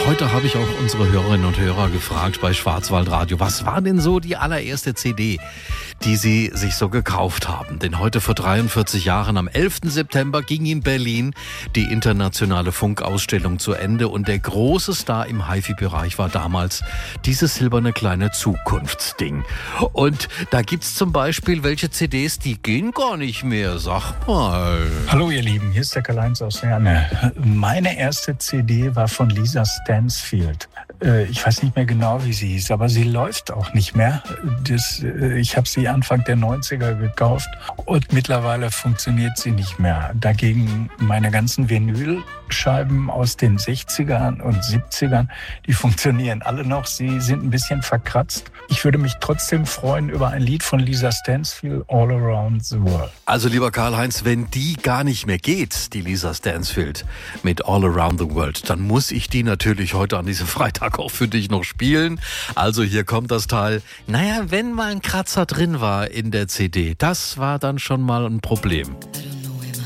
Heute habe ich auch unsere Hörerinnen und Hörer gefragt bei Schwarzwaldradio, was war denn so die allererste CD, die sie sich so gekauft haben? Denn heute vor 43 Jahren, am 11. September, ging in Berlin die internationale Funkausstellung zu Ende und der große Star im HiFi-Bereich war damals dieses silberne kleine Zukunftsding. Und da gibt's zum Beispiel welche CDs, die gehen gar nicht mehr, sag mal. Hallo ihr Lieben, hier ist der Karl-Heinz aus Herne. Meine erste CD war von Lisa Stansfield. Ich weiß nicht mehr genau, wie sie hieß, aber sie läuft auch nicht mehr. Ich habe sie Anfang der 90er gekauft und mittlerweile funktioniert sie nicht mehr. Dagegen meine ganzen Vinylscheiben aus den 60ern und 70ern, die funktionieren alle noch. Sie sind ein bisschen verkratzt. Ich würde mich trotzdem freuen über ein Lied von Lisa Stansfield, All Around the World. Also lieber Karl-Heinz, wenn die gar nicht mehr geht, die Lisa Stansfield mit All Around the World, dann muss ich die natürlich heute an diesem Freitag auch für dich noch spielen. Also hier kommt das Teil. Naja, wenn mal ein Kratzer drin war in der CD, das war dann schon mal ein Problem.